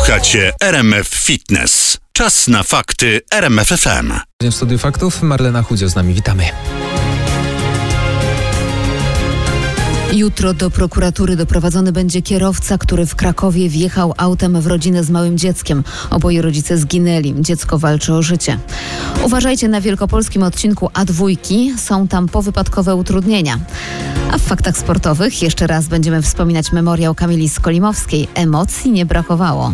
Słuchacie RMF Fitness. Czas na fakty RMF FM. W studiu faktów Marlena Chudzio z nami. Witamy. Jutro do prokuratury doprowadzony będzie kierowca, który w Krakowie wjechał autem w rodzinę z małym dzieckiem. Oboje rodzice zginęli. Dziecko walczy o życie. Uważajcie, na wielkopolskim odcinku A2 są tam powypadkowe utrudnienia. A w faktach sportowych jeszcze raz będziemy wspominać memoriał Kamili Skolimowskiej. Emocji nie brakowało.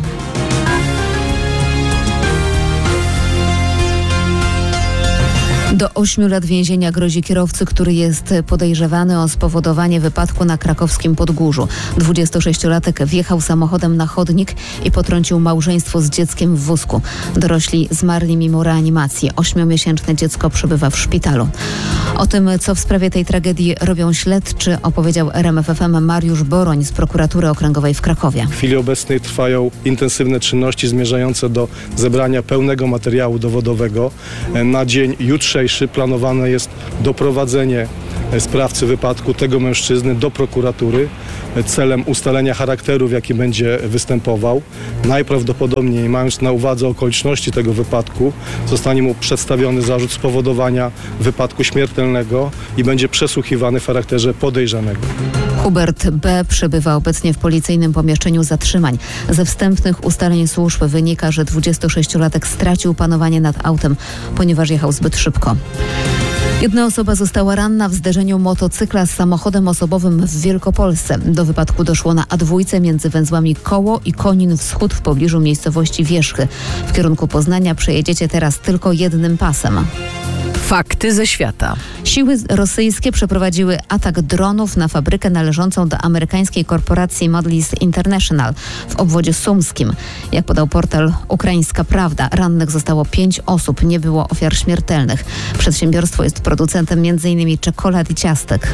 Do 8 lat więzienia grozi kierowcy, który jest podejrzewany o spowodowanie wypadku na krakowskim Podgórzu. 26-latek wjechał samochodem na chodnik i potrącił małżeństwo z dzieckiem w wózku. Dorośli zmarli mimo reanimacji. 8-miesięczne dziecko przebywa w szpitalu. O tym, co w sprawie tej tragedii robią śledczy, opowiedział RMF FM Mariusz Boroń z Prokuratury Okręgowej w Krakowie. W chwili obecnej trwają intensywne czynności zmierzające do zebrania pełnego materiału dowodowego. Na dzień jutrzejszy planowane jest doprowadzenie sprawcy wypadku, tego mężczyzny, do prokuratury celem ustalenia charakteru, w jaki będzie występował. Najprawdopodobniej, mając na uwadze okoliczności tego wypadku, zostanie mu przedstawiony zarzut spowodowania wypadku śmiertelnego i będzie przesłuchiwany w charakterze podejrzanego. Hubert B. przebywa obecnie w policyjnym pomieszczeniu zatrzymań. Ze wstępnych ustaleń służb wynika, że 26-latek stracił panowanie nad autem, ponieważ jechał zbyt szybko. Jedna osoba została ranna w zderzeniu motocykla z samochodem osobowym w Wielkopolsce. Do wypadku doszło na A2 między węzłami Koło i Konin Wschód w pobliżu miejscowości Wierzchy. W kierunku Poznania przejedziecie teraz tylko jednym pasem. Fakty ze świata. Siły rosyjskie przeprowadziły atak dronów na fabrykę należącą do amerykańskiej korporacji Modlis International w obwodzie sumskim. Jak podał portal Ukraińska Prawda, rannych zostało 5 osób, nie było ofiar śmiertelnych. Przedsiębiorstwo jest producentem m.in. czekolad i ciastek.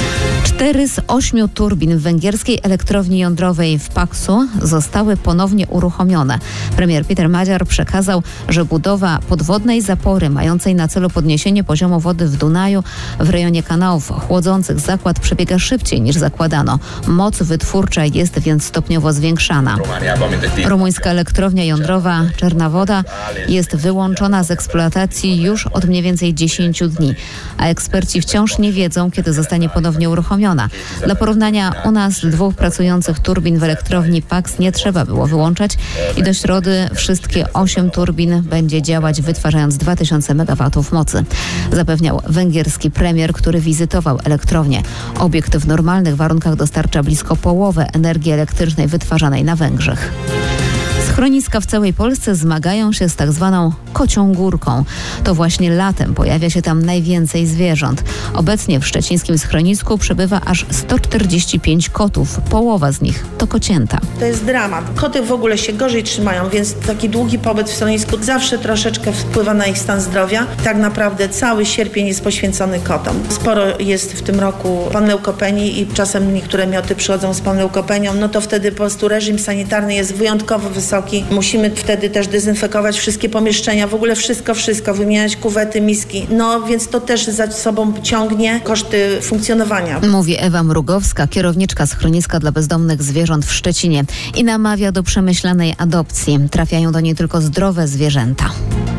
4 z 8 turbin w węgierskiej elektrowni jądrowej w Paksu zostały ponownie uruchomione. Premier Peter Madziar przekazał, że budowa podwodnej zapory mającej na celu podniesienie poziomu wody w Dunaju w rejonie kanałów chłodzących zakład przebiega szybciej niż zakładano. Moc wytwórcza jest więc stopniowo zwiększana. Rumuńska elektrownia jądrowa Czarna Woda jest wyłączona z eksploatacji już od mniej więcej 10 dni, a eksperci wciąż nie wiedzą, kiedy zostanie ponownie uruchomiona. Dla porównania, u nas 2 pracujących turbin w elektrowni Paks nie trzeba było wyłączać i do środy wszystkie 8 turbin będzie działać, wytwarzając 2000 MW mocy. Zapewniał węgierski premier, który wizytował elektrownię. Obiekt w normalnych warunkach dostarcza blisko połowę energii elektrycznej wytwarzanej na Węgrzech. Schroniska w całej Polsce zmagają się z tak zwaną kocią górką. To właśnie latem pojawia się tam najwięcej zwierząt. Obecnie w szczecińskim schronisku przebywa aż 145 kotów. Połowa z nich to kocięta. To jest dramat. Koty w ogóle się gorzej trzymają, więc taki długi pobyt w schronisku zawsze troszeczkę wpływa na ich stan zdrowia. Tak naprawdę cały sierpień jest poświęcony kotom. Sporo jest w tym roku panleukopenii i czasem niektóre mioty przychodzą z panleukopenią, no to wtedy po prostu reżim sanitarny jest wyjątkowo wysoki. Musimy wtedy też dezynfekować wszystkie pomieszczenia, w ogóle wszystko, wymieniać kuwety, miski. No więc to też za sobą ciągnie koszty funkcjonowania. Mówi Ewa Mrugowska, kierowniczka schroniska dla bezdomnych zwierząt w Szczecinie i namawia do przemyślanej adopcji. Trafiają do niej tylko zdrowe zwierzęta.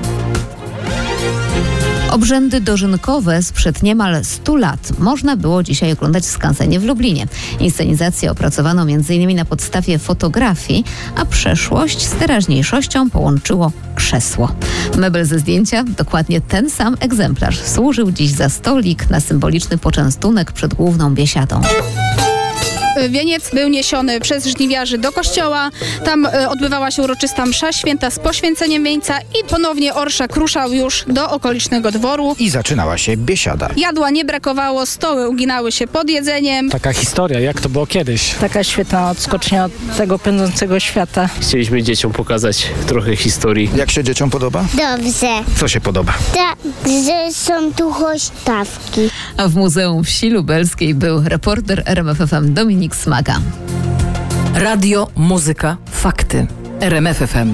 Obrzędy dożynkowe sprzed niemal 100 lat można było dzisiaj oglądać w skansenie w Lublinie. Inscenizację opracowano m.in. na podstawie fotografii, a przeszłość z teraźniejszością połączyło krzesło. Mebel ze zdjęcia, dokładnie ten sam egzemplarz, służył dziś za stolik na symboliczny poczęstunek przed główną biesiadą. Wieniec był niesiony przez żniwiarzy do kościoła. Tam odbywała się uroczysta msza święta z poświęceniem wieńca i ponownie orszak ruszał już do okolicznego dworu. I zaczynała się biesiada. Jadła nie brakowało, stoły uginały się pod jedzeniem. Taka historia, jak to było kiedyś. Taka świetna odskocznia od tego pędzącego świata. Chcieliśmy dzieciom pokazać trochę historii. Jak się dzieciom podoba? Dobrze. Co się podoba? Tak, że są tu huśtawki. A w Muzeum Wsi Lubelskiej był reporter RMF FM Dominik Smaga. Radio, muzyka, fakty. RMF FM.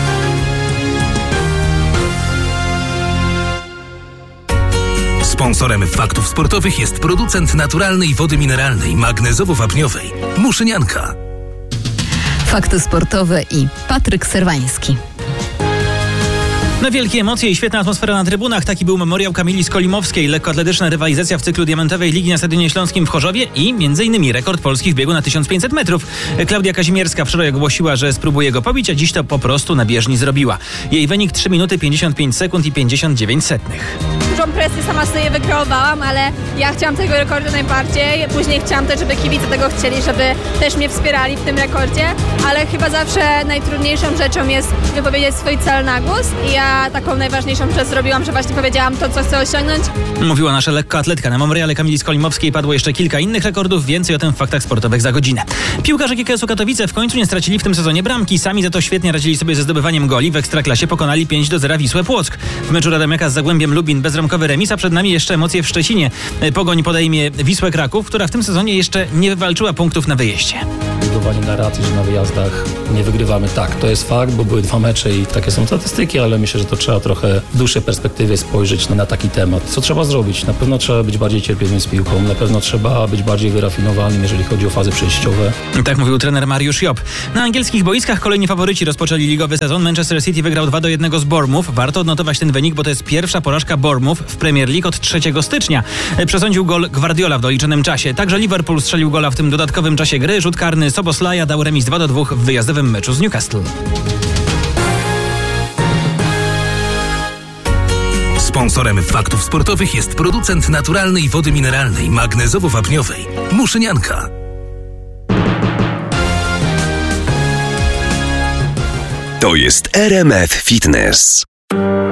Sponsorem faktów sportowych jest producent naturalnej wody mineralnej magnezowo-wapniowej Muszynianka. Fakty sportowe i Patryk Serwański. Na wielkie emocje i świetna atmosfera na trybunach. Taki był memoriał Kamili Skolimowskiej. Lekkoatletyczna rywalizacja w cyklu Diamentowej Ligi na Stadionie Śląskim w Chorzowie i m.in. rekord Polski w biegu na 1500 metrów. Klaudia Kazimierska wczoraj ogłosiła, że spróbuje go pobić, a dziś to po prostu na bieżni zrobiła. Jej wynik 3 minuty 55 sekund i 59 setnych. Dużą presję sama sobie wykreowałam, ale ja chciałam tego rekordu najbardziej. Później chciałam też, żeby kibice tego chcieli, żeby też mnie wspierali w tym rekordzie, ale chyba zawsze najtrudniejszą rzeczą jest wypowiedzieć swój cel na głos i ja taką najważniejszą rzecz zrobiłam, że właśnie powiedziałam to, co chcę osiągnąć. Mówiła nasza lekkoatletka. Na memoriale Kamili Skolimowskiej padło jeszcze kilka innych rekordów. Więcej o tym w Faktach Sportowych za godzinę. Piłkarze GKS-u Katowice w końcu nie stracili w tym sezonie bramki. Sami za to świetnie radzili sobie ze zdobywaniem goli. W Ekstraklasie pokonali 5-0 Wisłę Płock. W meczu Radomiaka z Zagłębiem Lubin bezbramkowy remis, a przed nami jeszcze emocje w Szczecinie. Pogoń podejmie Wisłę Kraków, która w tym sezonie jeszcze nie wywalczyła punktów na wyjeździe. Budowanie narracji, że na wyjazdach nie wygrywamy. Tak, to jest fakt, bo były 2 mecze i takie są statystyki, ale myślę, że to trzeba trochę w dłuższej perspektywie spojrzeć na taki temat. Co trzeba zrobić? Na pewno trzeba być bardziej cierpliwym z piłką, na pewno trzeba być bardziej wyrafinowanym, jeżeli chodzi o fazy przejściowe. Tak mówił trener Mariusz Job. Na angielskich boiskach kolejni faworyci rozpoczęli ligowy sezon. Manchester City wygrał 2-1 z Bournemouth. Warto odnotować ten wynik, bo to jest pierwsza porażka Bournemouth w Premier League od 3 stycznia. Przesądził gol Guardiola w doliczonym czasie. Także Liverpool strzelił gola w tym dodatkowym czasie gry. Rzut karny Soboslaja dał remis 2-2 w wyjazdowym meczu z Newcastle. Sponsorem Faktów Sportowych jest producent naturalnej wody mineralnej, magnezowo-wapniowej Muszynianka. To jest RMF Fitness.